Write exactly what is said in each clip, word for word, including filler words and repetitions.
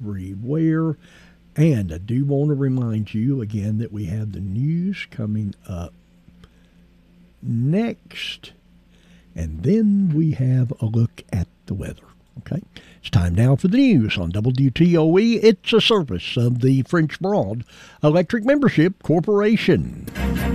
everywhere. And I do want to remind you again that we have the news coming up next. And then we have a look at the weather. Okay? It's time now for the news on W T O E. It's a service of the French Broad Electric Membership Corporation.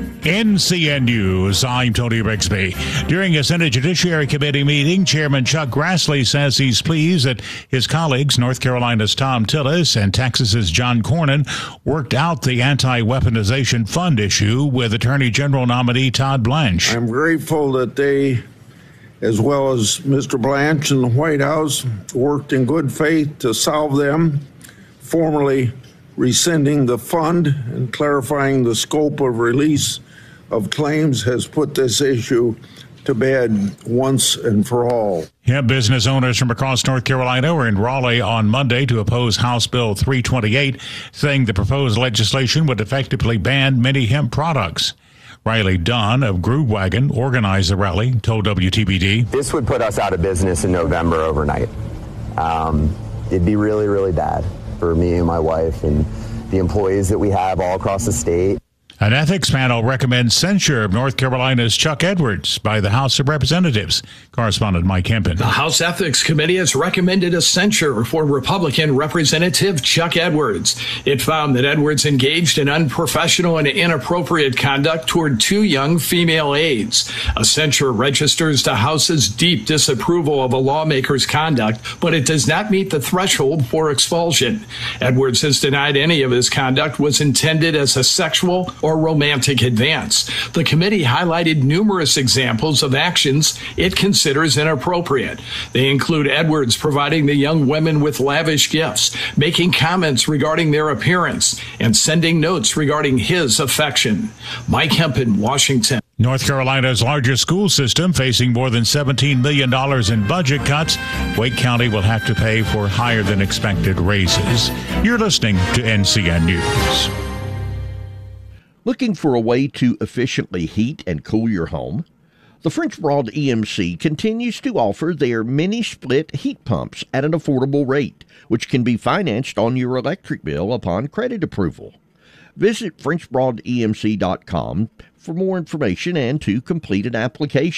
N C N News, I'm Tony Rigsby. During a Senate Judiciary Committee meeting, Chairman Chuck Grassley says he's pleased that his colleagues, North Carolina's Thom Tillis and Texas's John Cornyn, worked out the anti-weaponization fund issue with Attorney General nominee Todd Blanche. I'm grateful that they, as well as Mister Blanche and the White House, worked in good faith to solve them, formally rescinding the fund and clarifying the scope of release of claims has put this issue to bed once and for all. Yeah, business owners from across North Carolina were in Raleigh on Monday to oppose House Bill three twenty-eight, saying the proposed legislation would effectively ban many hemp products. Riley Dunn of Groove Wagon organized the rally, told W T B D. This would put us out of business in November overnight. Um, it'd be really, really bad for me and my wife and the employees that we have all across the state. An ethics panel recommends censure of North Carolina's Chuck Edwards by the House of Representatives. Correspondent Mike Hempen. The House Ethics Committee has recommended a censure for Republican Representative Chuck Edwards. It found that Edwards engaged in unprofessional and inappropriate conduct toward two young female aides. A censure registers the House's deep disapproval of a lawmaker's conduct, but it does not meet the threshold for expulsion. Edwards has denied any of his conduct was intended as a sexual or romantic advance. The committee highlighted numerous examples of actions it considers inappropriate. They include Edwards providing the young women with lavish gifts, making comments regarding their appearance, and sending notes regarding his affection. Mike Hempen, Washington. North Carolina's largest school system facing more than seventeen million dollars in budget cuts. Wake County will have to pay for higher than expected raises. You're listening to N C N News. Looking for a way to efficiently heat and cool your home? The French Broad E M C continues to offer their mini-split heat pumps at an affordable rate, which can be financed on your electric bill upon credit approval. Visit French Broad E M C dot com for more information and to complete an application.